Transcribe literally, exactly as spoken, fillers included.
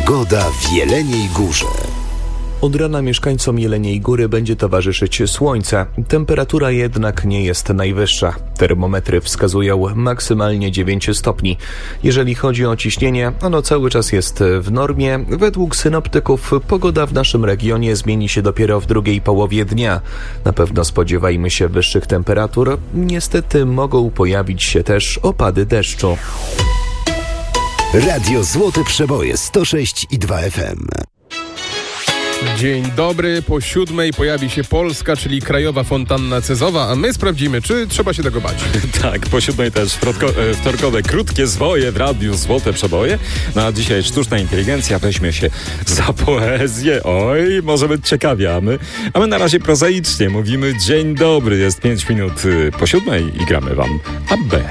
Pogoda w Jeleniej Górze. Od rana mieszkańcom Jeleniej Góry będzie towarzyszyć słońce. Temperatura jednak nie jest najwyższa. Termometry wskazują maksymalnie dziewięć stopni. Jeżeli chodzi o ciśnienie, ono cały czas jest w normie. Według synoptyków pogoda w naszym regionie zmieni się dopiero w drugiej połowie dnia. Na pewno spodziewajmy się wyższych temperatur. Niestety mogą pojawić się też opady deszczu. Radio Złote Przeboje sto sześć i dwa F M. Dzień dobry, po siódmej pojawi się Polska, czyli Krajowa Fontanna Cezowa, a my sprawdzimy, czy trzeba się tego bać. Tak, po siódmej też wtorko- wtorkowe krótkie zwoje w Radiu Złote Przeboje. No a dzisiaj sztuczna inteligencja weźmie się za poezję. Oj, może być ciekawie, a my, a my na razie prozaicznie mówimy dzień dobry. Jest pięć minut po siódmej i gramy wam A B.